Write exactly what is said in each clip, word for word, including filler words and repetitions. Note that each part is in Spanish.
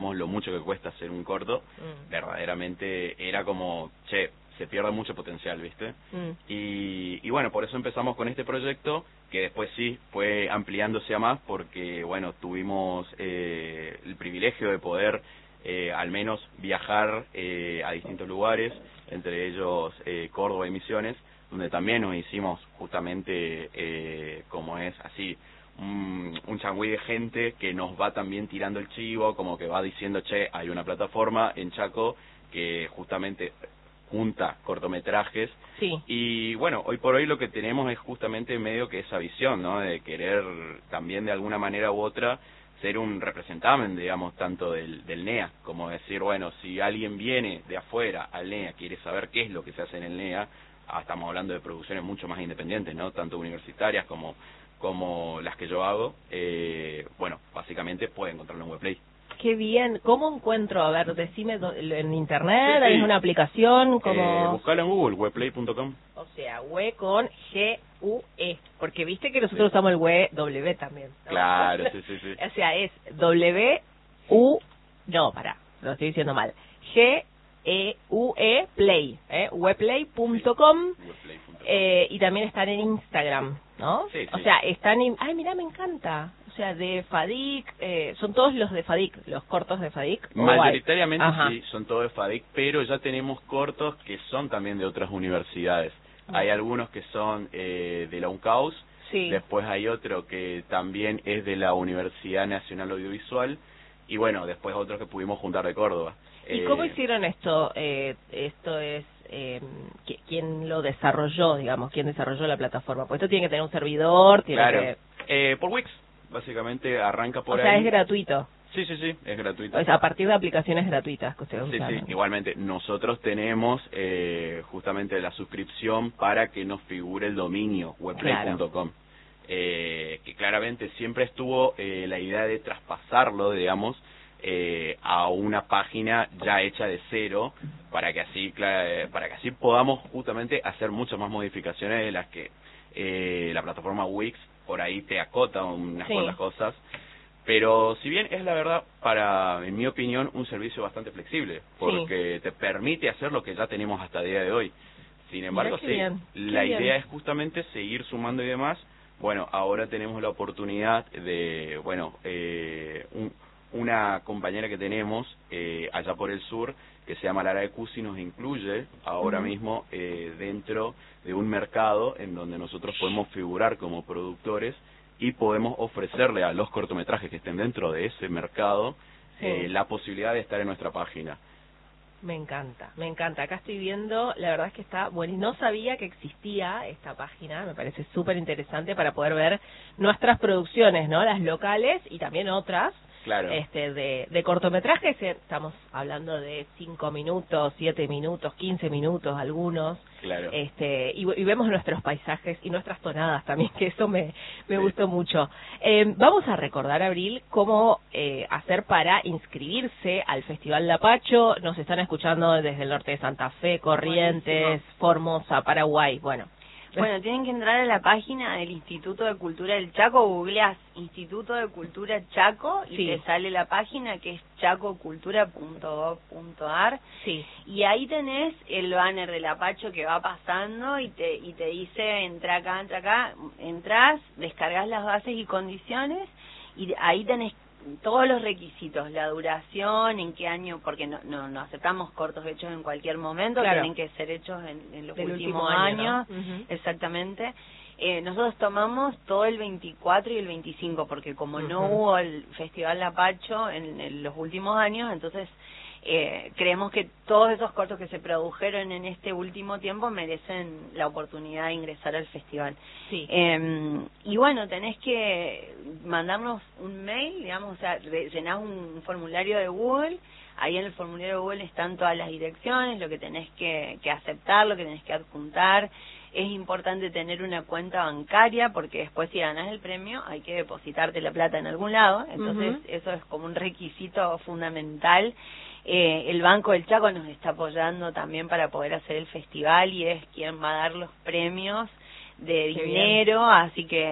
lo mucho que cuesta hacer un corto, mm. verdaderamente era como, che, se pierde mucho potencial, ¿viste? Mm. Y, y bueno, por eso empezamos con este proyecto, que después sí fue ampliándose a más, porque bueno, tuvimos eh, el privilegio de poder eh, al menos viajar eh, a distintos lugares, entre ellos eh, Córdoba y Misiones, donde también nos hicimos justamente, eh, como es así, un, un changüí de gente que nos va también tirando el chivo, como que va diciendo, che, hay una plataforma en Chaco que justamente junta cortometrajes. Sí. Y bueno, hoy por hoy lo que tenemos es justamente medio que esa visión, ¿no? De querer también de alguna manera u otra ser un representante, digamos, tanto del, del N E A, como decir, bueno, si alguien viene de afuera al N E A, quiere saber qué es lo que se hace en el N E A, ah, estamos hablando de producciones mucho más independientes, ¿no? Tanto universitarias como, como las que yo hago, eh, bueno, básicamente puede encontrarlo en Webplay. Qué bien. ¿Cómo encuentro? A ver, decime, en internet, sí, sí. ¿hay una aplicación? Como... Eh, buscalo en Google, webplay punto com. O sea, we con G U E, porque viste que nosotros sí. usamos el we W también, ¿no? Claro, sí, sí, sí. O sea, es W U, no, pará, lo estoy diciendo mal, G E U E Play, ¿eh? webplay punto com, sí. eh, y también están en Instagram, ¿no? Sí, sí. O sea, están en... Ay, mira, me encanta. O sea, de FADIC, eh, son todos los de FADIC, los cortos de FADIC. Mayoritariamente sí, son todos de FADIC, pero ya tenemos cortos que son también de otras universidades. Mm. Hay algunos que son eh, de la UNCAUS, sí. Después hay otro que también es de la Universidad Nacional Audiovisual, y bueno, después otros que pudimos juntar de Córdoba. ¿Y eh, cómo hicieron esto? Eh, esto es... Eh, ¿Quién lo desarrolló, digamos? ¿Quién desarrolló la plataforma? Pues esto tiene que tener un servidor, tiene claro. que... Eh, por Wix. Básicamente arranca por ahí. ahí. O sea, es gratuito. Sí, sí, sí, es gratuito. O sea, a partir de aplicaciones gratuitas que ustedes Sí, usan. sí, igualmente. Nosotros tenemos eh, justamente la suscripción para que nos figure el dominio webplay punto com. Claro. Eh, que claramente siempre estuvo eh, la idea de traspasarlo, digamos, eh, a una página ya hecha de cero, para que así para que así podamos justamente hacer muchas más modificaciones de las que eh, la plataforma Wix por ahí te acota unas sí. cuantas cosas, pero si bien es la verdad, para, en mi opinión, un servicio bastante flexible, porque sí. te permite hacer lo que ya tenemos hasta el día de hoy. Sin embargo, sí, bien. la qué idea bien. es justamente seguir sumando y demás. Bueno, ahora tenemos la oportunidad de, bueno, eh, un, una compañera que tenemos eh, allá por el sur, que se llama Lara de Cusi, nos incluye ahora uh-huh. mismo eh, dentro de un mercado en donde nosotros podemos figurar como productores y podemos ofrecerle a los cortometrajes que estén dentro de ese mercado sí. eh, la posibilidad de estar en nuestra página. Me encanta, me encanta. Acá estoy viendo, la verdad es que está bueno. No sabía que existía esta página, me parece súper interesante para poder ver nuestras producciones, ¿no? Las locales y también otras. Claro. Este, de, de cortometrajes, estamos hablando de cinco minutos, siete minutos, quince minutos algunos. Claro. Este, y, y vemos nuestros paisajes y nuestras tonadas también, que eso me, me sí. gustó mucho. Eh, vamos a recordar, Abril, cómo eh, hacer para inscribirse al Festival Lapacho. Nos están escuchando desde el norte de Santa Fe, Corrientes, Buenísimo. Formosa, Paraguay, bueno. Bueno, tienen que entrar a la página del Instituto de Cultura del Chaco, googleás Instituto de Cultura Chaco y sí. te sale la página que es chacocultura punto gov punto ar sí. y ahí tenés el banner del Apacho que va pasando y te y te dice entra acá, entra acá, entras, descargas las bases y condiciones y ahí tenés todos los requisitos, la duración, en qué año, porque no no, no aceptamos cortos hechos en cualquier momento, claro. tienen que ser hechos en, en los Del últimos último año, años, ¿no? uh-huh. exactamente. Eh, nosotros tomamos todo el veinticuatro y el veinticinco, porque como uh-huh. no hubo el Festival Lapacho en, en los últimos años, entonces eh, creemos que todos esos cortos que se produjeron en este último tiempo merecen la oportunidad de ingresar al festival. Sí. Eh, y bueno, tenés que mandarnos un mail, digamos, o sea, llenás un formulario de Google, ahí en el formulario de Google están todas las direcciones, lo que tenés que, que aceptar, lo que tenés que adjuntar. Es importante tener una cuenta bancaria porque después si ganas el premio hay que depositarte la plata en algún lado, entonces uh-huh. eso es como un requisito fundamental. Eh, el Banco del Chaco nos está apoyando también para poder hacer el festival y es quien va a dar los premios de Qué dinero, bien. Así que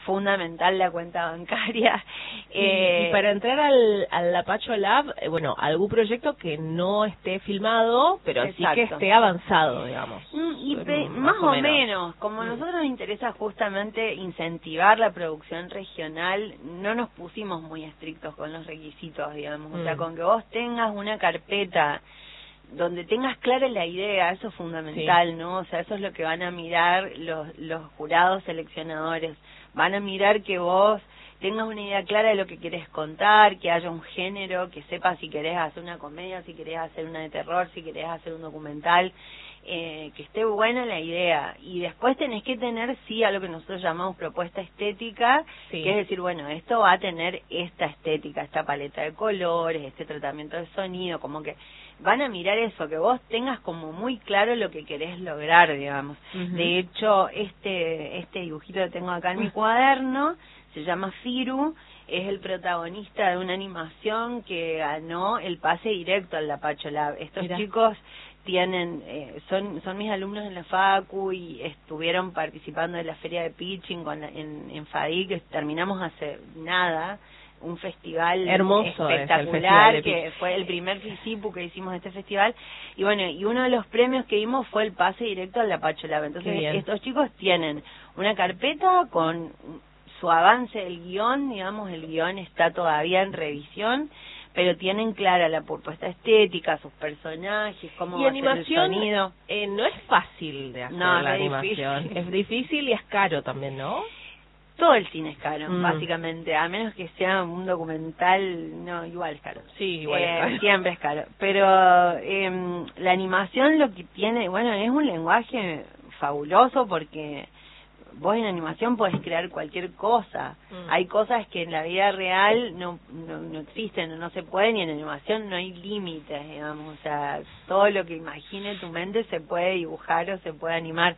fundamental la cuenta bancaria. Eh, y para entrar al, al Lapacho Lab, eh, bueno, algún proyecto que no esté filmado, pero exacto. sí que esté avanzado, digamos. Y pe, más, más o menos, menos. como mm. a nosotros nos interesa justamente incentivar la producción regional, no nos pusimos muy estrictos con los requisitos, digamos. Mm. O sea, con que vos tengas una carpeta donde tengas clara la idea, eso es fundamental, sí. ¿no? O sea, eso es lo que van a mirar los, los jurados seleccionadores. Van a mirar que vos tengas una idea clara de lo que querés contar, que haya un género, que sepas si querés hacer una comedia, si querés hacer una de terror, si querés hacer un documental, eh, que esté buena la idea. Y después tenés que tener, sí, a lo que nosotros llamamos propuesta estética, sí. que es decir, bueno, esto va a tener esta estética, esta paleta de colores, este tratamiento de sonido, como que van a mirar eso, que vos tengas como muy claro lo que querés lograr, digamos. Uh-huh. De hecho, este este dibujito que tengo acá en mi cuaderno se llama Firu, es el protagonista de una animación que ganó el pase directo al Lapacho Lab. Estos Mira. chicos tienen eh, son son mis alumnos en la Facu y estuvieron participando de la feria de pitching con la, en, en FADI, que terminamos hace nada, un festival hermoso espectacular, es que fue el primer FISIPU que hicimos de este festival, y bueno, y uno de los premios que dimos fue el pase directo al Lapacho Lab. Entonces estos chicos tienen una carpeta con su avance del guión, digamos, el guión está todavía en revisión, pero tienen clara la propuesta estética, sus personajes, cómo y va animación, a ser el sonido. Eh, no es fácil de hacer no, la es animación, difícil. es difícil y es caro también, ¿no? Todo el cine es caro, mm. básicamente, a menos que sea un documental, no, igual es caro. Sí, igual eh, es caro. Siempre es caro, pero eh, la animación lo que tiene, bueno, es un lenguaje fabuloso porque vos en animación podés crear cualquier cosa. Mm. Hay cosas que en la vida real no, no, no existen, no, no se pueden, y en animación no hay límites, digamos, o sea, todo lo que imagine tu mente se puede dibujar o se puede animar.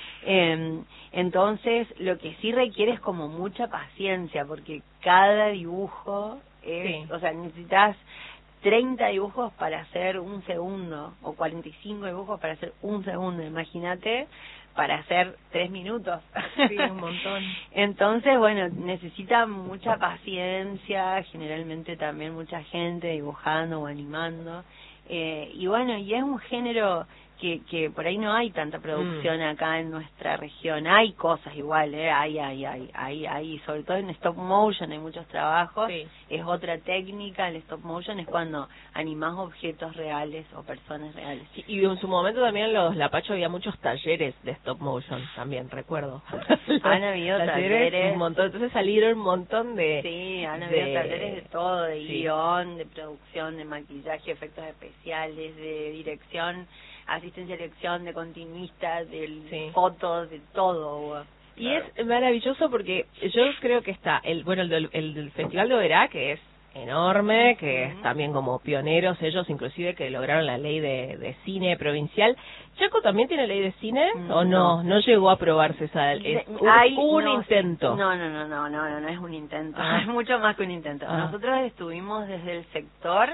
Eh, entonces, lo que sí requiere es como mucha paciencia, porque cada dibujo es, sí. o sea, necesitas treinta dibujos para hacer un segundo, o cuarenta y cinco dibujos para hacer un segundo, imagínate, para hacer tres minutos. Sí, un montón. Entonces, bueno, necesita mucha paciencia, generalmente también mucha gente dibujando o animando, eh, y bueno, y es un género que que por ahí no hay tanta producción mm. acá en nuestra región. Hay cosas igual, eh, hay, hay, hay, hay, hay, sobre todo en stop motion hay muchos trabajos. Sí. Es otra técnica, el stop motion es cuando animás objetos reales o personas reales. Sí, y en su momento también en los Lapacho había muchos talleres de stop motion, también recuerdo. Han habido talleres, talleres, un montón, entonces salieron un montón de... Sí, han de... habido talleres de todo, de sí. guión, de producción, de maquillaje, efectos especiales, de dirección, asistencia a dirección, de continuistas, de sí. fotos, de todo. Y claro. es maravilloso porque yo creo que está el bueno el del, el del Festival de Oberá, que es enorme, que uh-huh. es también como pioneros ellos, inclusive que lograron la ley de, de cine provincial. ¿Chaco también tiene ley de cine mm, o no? No llegó a aprobarse esa... Es un, Hay, un no, intento. No, no, no, no, no, no, no es un intento. Ah. Es mucho más que un intento. Ah. Nosotros estuvimos desde el sector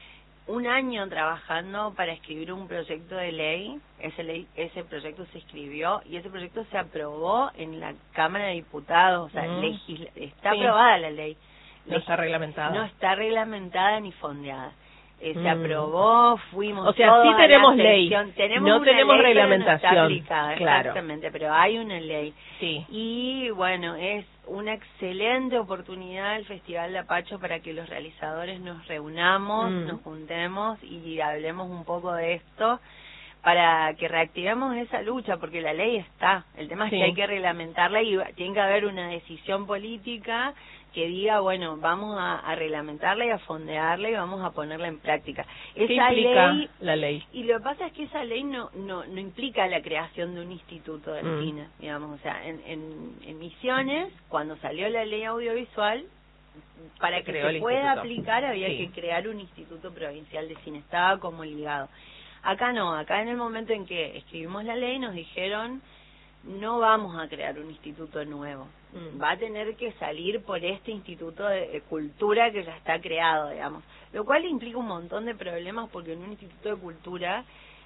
un año trabajando para escribir un proyecto de ley. Ese ley, ese proyecto se escribió y ese proyecto se aprobó en la Cámara de Diputados. O sea, mm. legisla, está sí. aprobada la ley. No está reglamentada. No está reglamentada ni fondeada. Eh, se mm. aprobó, fuimos. O sea, sí tenemos ley. Tenemos no tenemos ley, reglamentación. Pero no está aplicada, claro. Exactamente, pero hay una ley. Sí. Y bueno, es una excelente oportunidad el Festival Lapacho para que los realizadores nos reunamos, mm. nos juntemos y hablemos un poco de esto, para que reactivemos esa lucha, porque la ley está. El tema es sí. que hay que reglamentarla y tiene que haber una decisión política que diga, bueno, vamos a, a reglamentarla y a fondearla y vamos a ponerla en práctica. ¿Qué esa implica ley, la ley? Y lo que pasa es que esa ley no no, no implica la creación de un instituto del mm. cine, digamos. O sea, en, en, en Misiones, cuando salió la ley audiovisual, para se que se pueda instituto. aplicar había sí. que crear un instituto provincial de cine, estaba como ligado. Acá no, acá en el momento en que escribimos la ley nos dijeron, no vamos a crear un instituto nuevo, mm. va a tener que salir por este instituto de, de cultura que ya está creado, digamos, lo cual implica un montón de problemas, porque en un instituto de cultura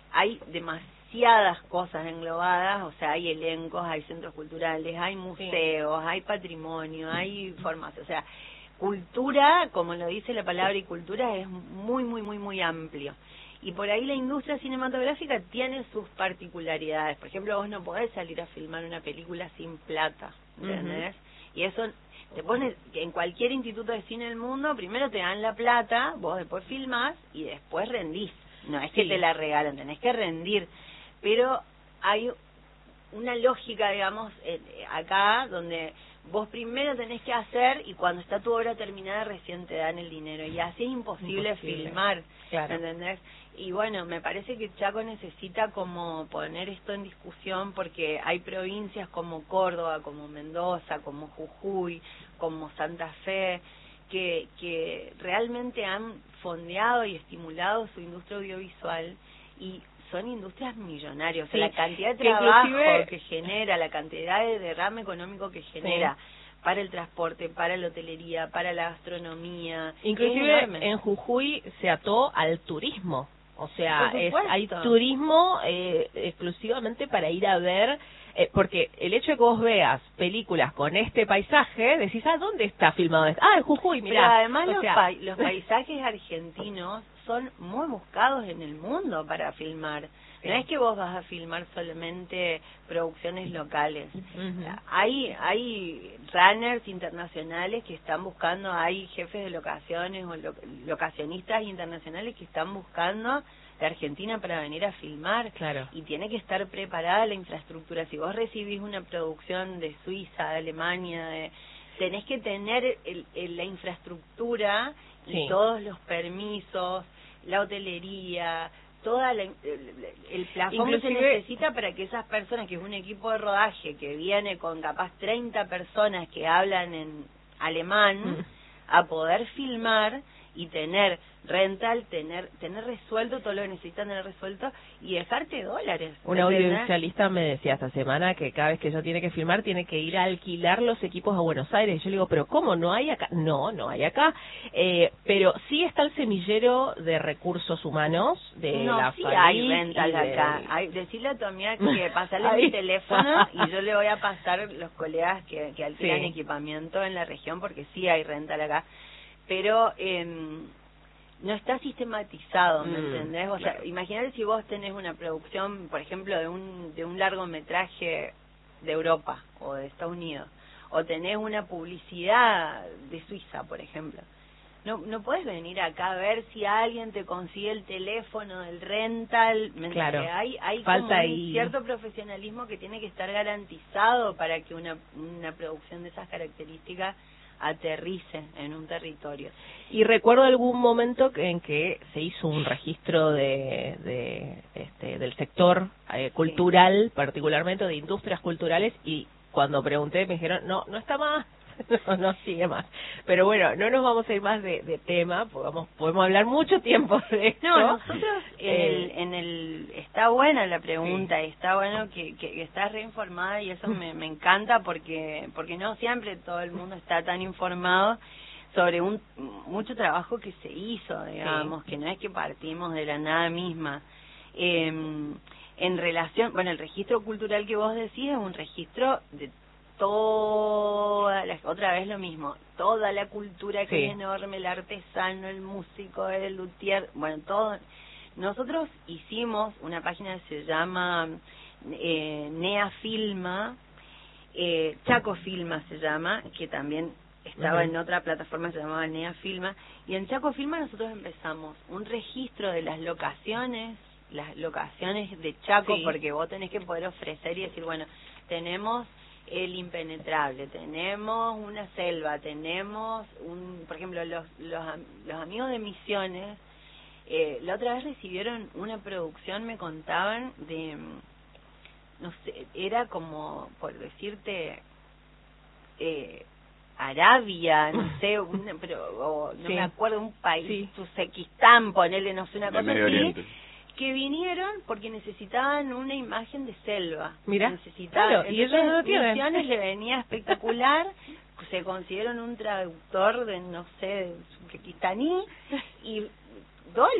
hay demasiadas cosas englobadas, o sea, hay elencos, hay centros culturales, hay museos, sí. hay patrimonio, hay formación, o sea, cultura, como lo dice la palabra y cultura, es muy, muy, muy, muy amplio. Y por ahí la industria cinematográfica tiene sus particularidades. Por ejemplo, vos no podés salir a filmar una película sin plata, ¿entendés? Uh-huh. Y eso te pones, en cualquier instituto de cine del mundo, primero te dan la plata, vos después filmás y después rendís. No es que sí. te la regalan, tenés que rendir. Pero hay una lógica, digamos, eh, acá, donde vos primero tenés que hacer y cuando está tu obra terminada recién te dan el dinero. Y así es imposible, imposible. filmar, claro. ¿entendés? Y bueno, me parece que Chaco necesita como poner esto en discusión porque hay provincias como Córdoba, como Mendoza, como Jujuy, como Santa Fe, que, que realmente han fondeado y estimulado su industria audiovisual y son industrias millonarias. O sea, sí, la cantidad de trabajo inclusive... que genera, la cantidad de derrame económico que genera sí. para el transporte, para la hotelería, para la gastronomía. Inclusive en Jujuy se ató al turismo. O sea, es, hay turismo eh, exclusivamente para ir a ver, eh, porque el hecho de que vos veas películas con este paisaje, decís, ah, ¿dónde está filmado esto? Ah, en Jujuy, mirá. Pero además o los, sea... pa los paisajes argentinos son muy buscados en el mundo para filmar. Sí. No es que vos vas a filmar solamente producciones locales. Uh-huh. Hay hay runners internacionales que están buscando, hay jefes de locaciones o lo, locacionistas internacionales que están buscando de Argentina para venir a filmar. Claro. Y tiene que estar preparada la infraestructura. Si vos recibís una producción de Suiza, de Alemania, de, tenés que tener el, el, la infraestructura y sí. todos los permisos, la hotelería, toda la, el, el plafón que se necesita para que esas personas, que es un equipo de rodaje que viene con capaz treinta personas que hablan en alemán, mm. a poder filmar y tener rental, tener tener resuelto todo lo que necesitan tener resuelto y dejarte dólares. Un audiovisualista me decía esta semana que cada vez que ella tiene que filmar tiene que ir a alquilar los equipos a Buenos Aires. Y yo le digo, ¿pero cómo? ¿No hay acá? No, no hay acá. Eh, pero sí está el semillero de recursos humanos de no, la sí familia. hay rental de... acá. Hay, decirle a tu amiga que pasarle mi teléfono y yo le voy a pasar los colegas que, que alquilan sí. equipamiento en la región porque sí hay rental acá. Pero... Eh, no está sistematizado, ¿me mm, entendés? O claro. sea, imagínate si vos tenés una producción, por ejemplo, de un de un largometraje de Europa o de Estados Unidos, o tenés una publicidad de Suiza, por ejemplo. No no podés venir acá a ver si alguien te consigue el teléfono del rental. ¿Me claro. Hay hay Falta como un ahí. cierto profesionalismo que tiene que estar garantizado para que una una producción de esas características aterrice en un territorio. Y recuerdo algún momento en que se hizo un registro de, de este del sector eh, cultural, sí. particularmente de industrias culturales, y cuando pregunté me dijeron, no, no está más, no, no sigue más. Pero bueno, no nos vamos a ir más de, de tema, podemos, podemos hablar mucho tiempo de esto. No, nosotros en, eh, el, en el está buena la pregunta, sí. está bueno que, que, que estás reinformada y eso me, me encanta porque porque no siempre todo el mundo está tan informado sobre un mucho trabajo que se hizo, digamos, sí. que no es que partimos de la nada misma. Eh, en relación, bueno, el registro cultural que vos decís es un registro de toda la, otra vez lo mismo, toda la cultura que sí. es enorme, el artesano, el músico, el luthier, bueno, todo. Nosotros hicimos una página que se llama eh, Nea Filma, eh, Chaco Filma se llama, que también estaba uh-huh. en otra plataforma que se llamaba Nea Filma, y en Chaco Filma nosotros empezamos un registro de las locaciones, las locaciones de Chaco, sí. porque vos tenés que poder ofrecer y decir, bueno, tenemos el impenetrable, tenemos una selva, tenemos un, por ejemplo, los los, los amigos de Misiones, eh, la otra vez recibieron una producción, me contaban, de, no sé, era como, por decirte, eh, Arabia, no sé, una, pero o, no sí. me acuerdo, un país, sí. Uzbekistán, ponele, no sé, una cosa así, que vinieron porque necesitaban una imagen de selva. Mira, necesitaban, claro, y ellos no lo tienen. Misiones le venía espectacular, se consiguieron un traductor de, no sé, uzbekistaní, y dólares.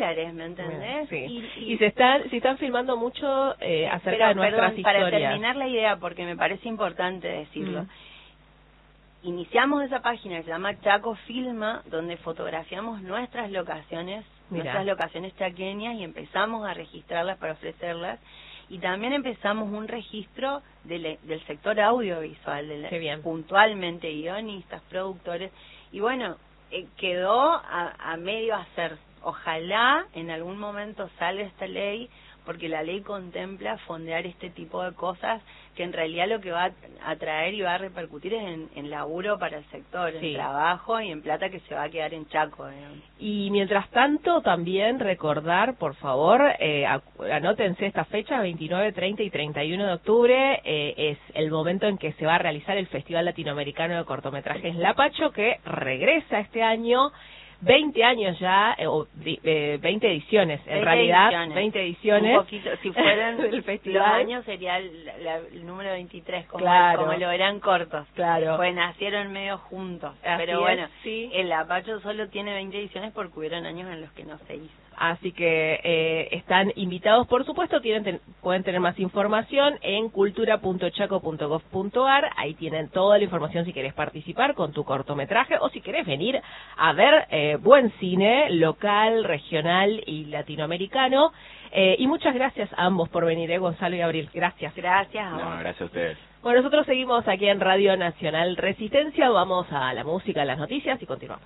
dólares, ¿me entendés? Sí. Y, y, y se están, se están filmando mucho eh, acerca pero, de nuestras perdón, historias. Para terminar la idea, porque me parece importante decirlo. Mm. Iniciamos esa página que se llama Chaco Filma, donde fotografiamos nuestras locaciones, Mirá. nuestras locaciones chaqueñas, y empezamos a registrarlas para ofrecerlas. Y también empezamos un registro del, del sector audiovisual, de la, puntualmente guionistas, productores, y bueno, eh, quedó a, a medio hacer. Ojalá en algún momento salga esta ley, porque la ley contempla fondear este tipo de cosas que en realidad lo que va a traer y va a repercutir es en, en laburo para el sector, sí. en trabajo y en plata que se va a quedar en Chaco. Digamos. Y mientras tanto también recordar, por favor, eh, anótense esta fecha, veintinueve, treinta y treinta y uno de octubre, eh, es el momento en que se va a realizar el Festival Latinoamericano de Cortometrajes Lapacho, que regresa este año. veinte años ya, eh, o eh, veinte ediciones, en realidad, ediciones. veinte ediciones. Un poquito, si fueran del festival. Los años sería el, la, el número veintitrés, como, claro. como lo eran cortos. Claro. Pues nacieron medio juntos. Así pero es, bueno, sí. el Lapacho solo tiene veinte ediciones porque hubieron años en los que no se hizo. Así que eh, están invitados, por supuesto, tienen ten, pueden tener más información en cultura punto chaco punto gov punto ar, ahí tienen toda la información si querés participar con tu cortometraje o si querés venir a ver eh, buen cine local, regional y latinoamericano. Eh, y muchas gracias a ambos por venir, eh, Gonzalo y Abril. Gracias. Gracias a vos. No, gracias a ustedes. Bueno, nosotros seguimos aquí en Radio Nacional Resistencia, vamos a la música, a las noticias y continuamos.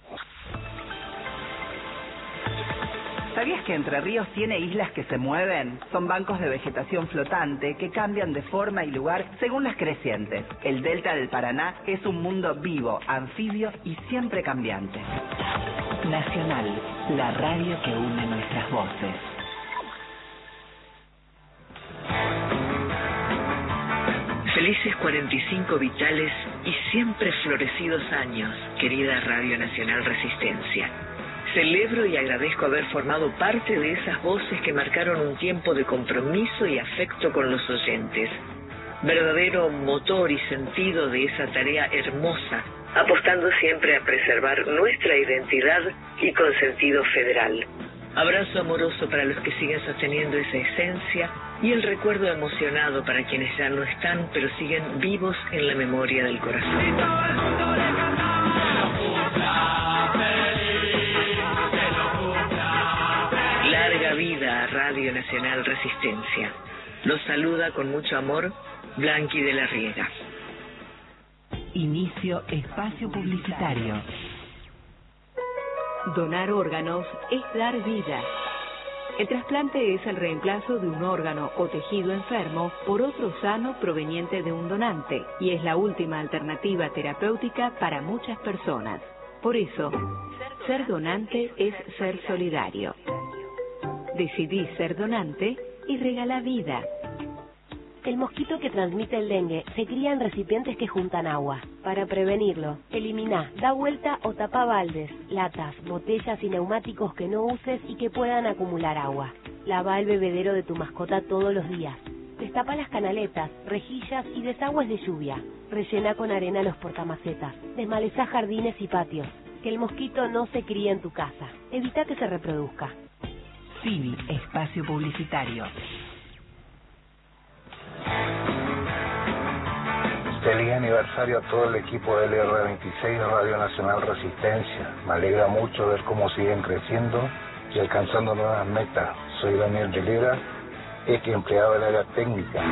¿Sabías que Entre Ríos tiene islas que se mueven? Son bancos de vegetación flotante que cambian de forma y lugar según las crecientes. El delta del Paraná es un mundo vivo, anfibio y siempre cambiante. Nacional, la radio que une nuestras voces. Felices cuarenta y cinco vitales y siempre florecidos años, querida Radio Nacional Resistencia. Celebro y agradezco haber formado parte de esas voces que marcaron un tiempo de compromiso y afecto con los oyentes. Verdadero motor y sentido de esa tarea hermosa, apostando siempre a preservar nuestra identidad y con sentido federal. Abrazo amoroso para los que siguen sosteniendo esa esencia y el recuerdo emocionado para quienes ya no están, pero siguen vivos en la memoria del corazón. Larga vida a Radio Nacional Resistencia. Los saluda con mucho amor Blanqui de la Riega. Inicio espacio publicitario. Donar órganos es dar vida. El trasplante es el reemplazo de un órgano o tejido enfermo por otro sano proveniente de un donante y es la última alternativa terapéutica para muchas personas. Por eso, ser donante es ser solidario. Decidí ser donante y regala vida. El mosquito que transmite el dengue se cría en recipientes que juntan agua. Para prevenirlo, elimina, da vuelta o tapa baldes, latas, botellas y neumáticos que no uses y que puedan acumular agua. Lava el bebedero de tu mascota todos los días. Destapa las canaletas, rejillas y desagües de lluvia. Rellena con arena los portamacetas. Desmaleza jardines y patios. Que el mosquito no se críe en tu casa. Evita que se reproduzca. Fin espacio publicitario. Feliz aniversario a todo el equipo de L R veintiséis de Radio Nacional Resistencia. Me alegra mucho ver cómo siguen creciendo y alcanzando nuevas metas. Soy Daniel de Lera, ex empleado del área técnica.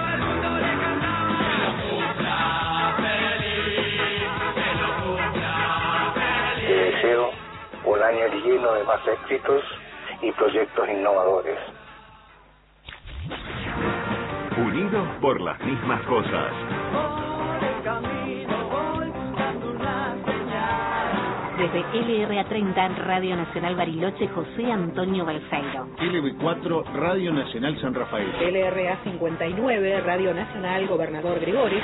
Te deseo un año lleno de más éxitos y proyectos innovadores. Unidos por las mismas cosas. Desde L R A treinta en Radio Nacional Bariloche, José Antonio Balseiro. L B cuatro, Radio Nacional San Rafael. L R A cincuenta y nueve, Radio Nacional Gobernador Gregori.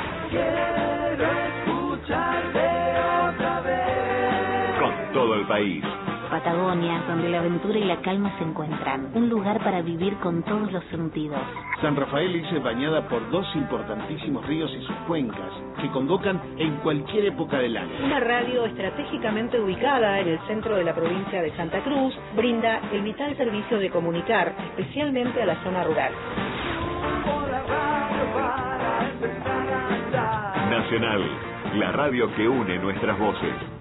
Con todo el país. Patagonia, donde la aventura y la calma se encuentran. Un lugar para vivir con todos los sentidos. San Rafael es bañada por dos importantísimos ríos y sus cuencas, que convocan en cualquier época del año. Una radio estratégicamente ubicada en el centro de la provincia de Santa Cruz brinda el vital servicio de comunicar, especialmente a la zona rural. Nacional, la radio que une nuestras voces.